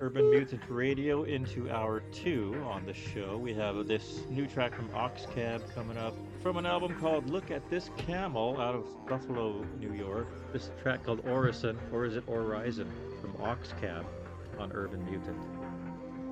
Urban Mutant Radio into hour two on the show. We have this new track from Oxcab coming up from an album called Look at This Camel out of Buffalo, New York. This track called Orison, or is it Horizon, from Oxcab on Urban Mutant.